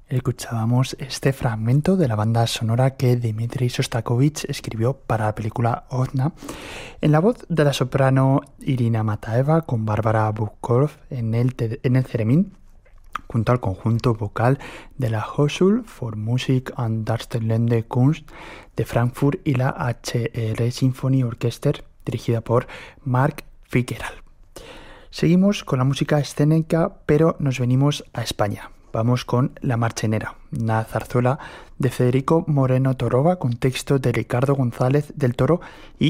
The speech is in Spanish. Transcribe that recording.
Escuchábamos este fragmento de la banda sonora que Dmitri Shostakovich escribió para la película Odna, en la voz de la soprano Irina Mataeva con Bárbara Bukov en el theremin, junto al conjunto vocal de la Hochschule für Musik und Darstellende Kunst de Frankfurt y la HR Symphony Orchester, dirigida por Mark Fitzgerald. Seguimos con la música escénica, pero nos venimos a España. Vamos con La Marchenera, una zarzuela de Federico Moreno Torroba con texto de Ricardo González del Toro y